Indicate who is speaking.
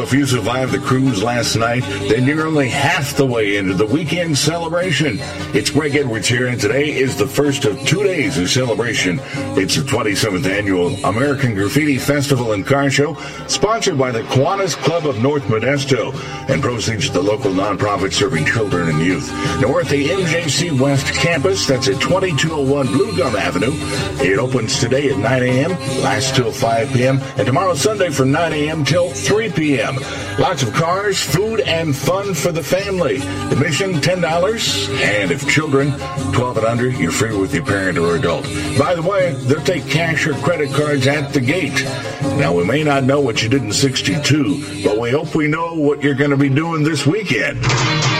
Speaker 1: if you survived the cruise last night, then you're only half the way into the weekend celebration. It's Greg Edwards here, and today is the first of 2 days of celebration. It's the 27th Annual American Graffiti Festival and Car Show, sponsored by the Kiwanis Club of North Modesto, and proceeds to the local nonprofit serving children and youth. Now we're at the MJC West Campus. That's at 2201 Blue Gum Avenue. It opens today at 9 a.m., lasts till 5 p.m., and tomorrow Sunday from 9 a.m. till 3 p.m. Lots of cars, food, and fun for the family. Admission, $10, and if children 12 and under, you're free with your parent or adult. By the way, they'll take cash or credit cards at the gate. Now, we may not know what you did in 62, but we hope we know what you're going to be doing this weekend.